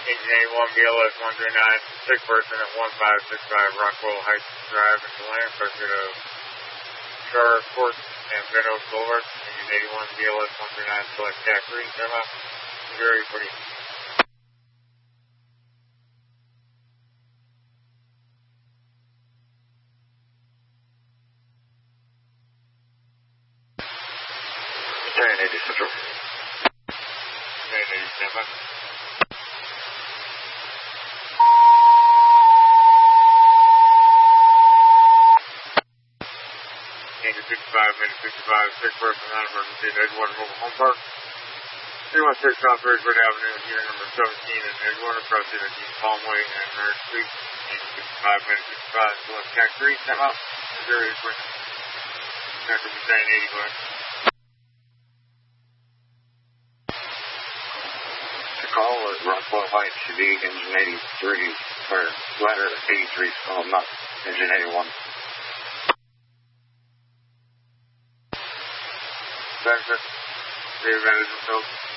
Engine 81 BLS 139, sick person at 1565 Rockwell Heights Drive in Deland, pursuit of Char Court and Meadows Boulevard. Engine 81 BLS 139, select cat 3, come out. Very pretty. Train 80 Central. Train 80, stand by. Engine 65, minute 65, sick person, non-emergency at Edgewater Mobile Home Park. 316 South Bridgeford Avenue, unit number 17 in Edgewater, crossing at East Palmway and Merritt Street. Engine 65, minute 65, select cat 3, step out. Very quick. Connector to train 80, go ahead. The call was Rockwell Heights, should be engine 83, or ladder 83, not engine 81. Thanks, sir. They advantage themselves.